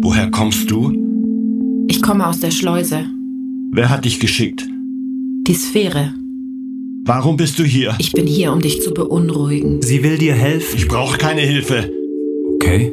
Woher kommst du? Ich komme aus der Schleuse. Wer hat dich geschickt? Die Sphäre. Warum bist du hier? Ich bin hier, um dich zu beunruhigen. Sie will dir helfen. Ich brauche keine Hilfe. Okay.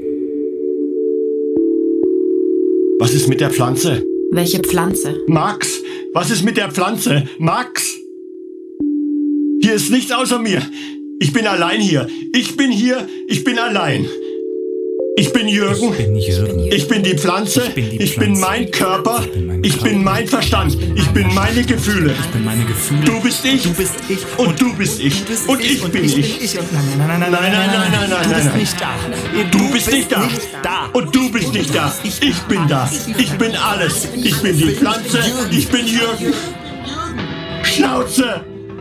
Was ist mit der Pflanze? Welche Pflanze? Max, was ist mit der Pflanze? Max! Hier ist nichts außer mir. Ich bin allein hier. Ich bin hier, ich bin allein. Ich bin Jürgen. Ich bin Jürgen. Ich bin die Pflanze. Ich bin mein Körper. Ich bin mein Verstand. Ich bin meine Gefühle. Ich bin meine Gefühle. Du bist ich. Du bist ich. Und du bist ich. Und ich bin ich. Nein. Du bist nicht da. Du bist nicht da. Und du bist nicht da. Ich bin da. Ich bin alles. Ich bin die Pflanze. Ich bin Jürgen. Schnauze!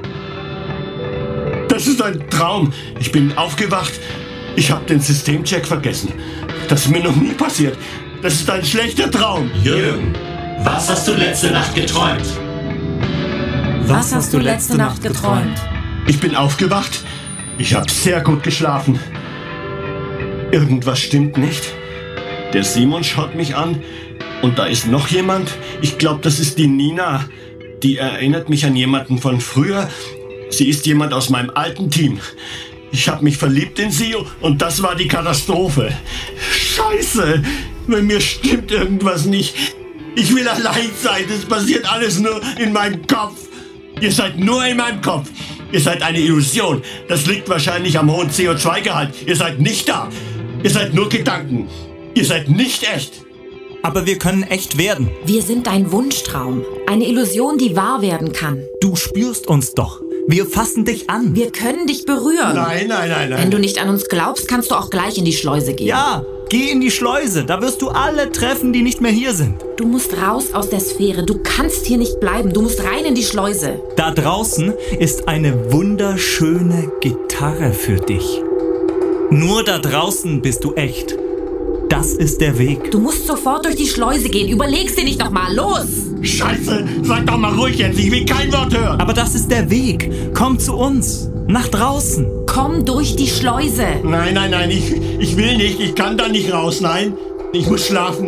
Das ist ein Traum. Ich bin aufgewacht. Ich habe den Systemcheck vergessen. Das ist mir noch nie passiert. Das ist ein schlechter Traum. Jürgen, was hast du letzte Nacht geträumt? Was hast du letzte Nacht geträumt? Ich bin aufgewacht. Ich habe sehr gut geschlafen. Irgendwas stimmt nicht. Der Simon schaut mich an. Und da ist noch jemand. Ich glaube, das ist die Nina. Die erinnert mich an jemanden von früher. Sie ist jemand aus meinem alten Team. Ich habe mich verliebt in sie und das war die Katastrophe. Scheiße, bei mir stimmt irgendwas nicht. Ich will allein sein, es passiert alles nur in meinem Kopf. Ihr seid nur in meinem Kopf. Ihr seid eine Illusion. Das liegt wahrscheinlich am hohen CO2-Gehalt. Ihr seid nicht da. Ihr seid nur Gedanken. Ihr seid nicht echt. Aber wir können echt werden. Wir sind dein Wunschtraum. Eine Illusion, die wahr werden kann. Du spürst uns doch. Wir fassen dich an. Wir können dich berühren. Nein. Wenn du nicht an uns glaubst, kannst du auch gleich in die Schleuse gehen. Ja, geh in die Schleuse. Da wirst du alle treffen, die nicht mehr hier sind. Du musst raus aus der Sphäre. Du kannst hier nicht bleiben. Du musst rein in die Schleuse. Da draußen ist eine wunderschöne Gitarre für dich. Nur da draußen bist du echt. Das ist der Weg. Du musst sofort durch die Schleuse gehen. Überleg's dir nicht nochmal. Los! Scheiße, seid doch mal ruhig jetzt. Ich will kein Wort hören. Aber das ist der Weg. Komm zu uns. Nach draußen. Komm durch die Schleuse. Nein, ich will nicht. Ich kann da nicht raus. Nein, ich muss schlafen.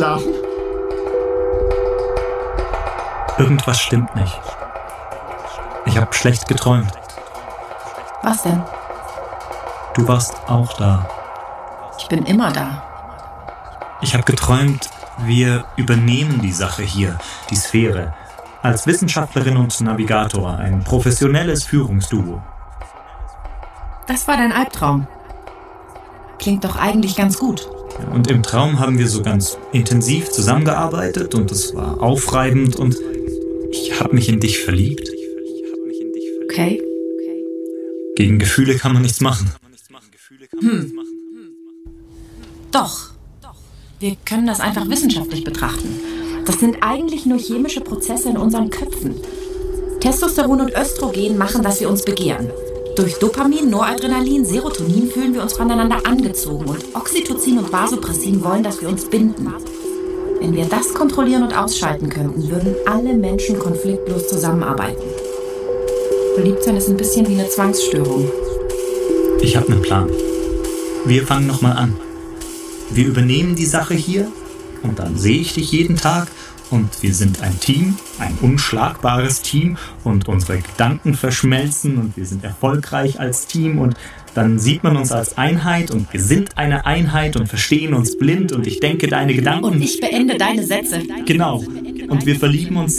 Irgendwas stimmt nicht. Ich habe schlecht geträumt. Was denn? Du warst auch da. Ich bin immer da. Ich habe geträumt, wir übernehmen die Sache hier, die Sphäre, als Wissenschaftlerin und Navigator, ein professionelles Führungsduo. Das war dein Albtraum. Klingt doch eigentlich ganz gut. Und im Traum haben wir so ganz intensiv zusammengearbeitet und es war aufreibend und ich habe mich in dich verliebt. Okay. Gegen Gefühle kann man nichts machen. Doch. Wir können das einfach wissenschaftlich betrachten. Das sind eigentlich nur chemische Prozesse in unseren Köpfen. Testosteron und Östrogen machen, dass wir uns begehren. Durch Dopamin, Noradrenalin, Serotonin fühlen wir uns voneinander angezogen und Oxytocin und Vasopressin wollen, dass wir uns binden. Wenn wir das kontrollieren und ausschalten könnten, würden alle Menschen konfliktlos zusammenarbeiten. Verliebtsein ist ein bisschen wie eine Zwangsstörung. Ich habe einen Plan. Wir fangen nochmal an. Wir übernehmen die Sache hier und dann sehe ich dich jeden Tag und wir sind ein Team, ein unschlagbares Team und unsere Gedanken verschmelzen und wir sind erfolgreich als Team und dann sieht man uns als Einheit und wir sind eine Einheit und verstehen uns blind und ich denke deine Gedanken. Und ich beende deine Sätze. Genau. Und wir verlieben uns